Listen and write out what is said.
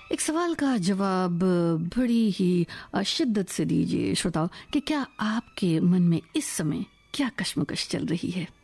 एक सवाल का जवाब बड़ी ही शिद्दत से दीजिए श्रोताओं कि क्या आपके मन में इस समय क्या कश्मकश चल रही है।